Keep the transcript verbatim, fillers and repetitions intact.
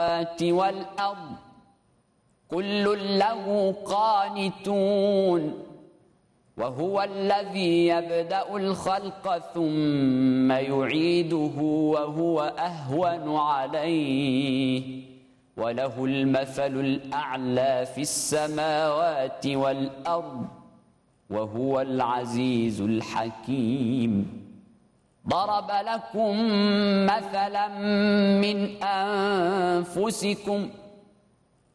والأرض كل له قانتون وهو الذي يبدأ الخلق ثم يعيده وهو أهون عليه وله المثل الأعلى في السماوات والأرض وهو العزيز الحكيم. ضرب لكم مثلا من أنفسكم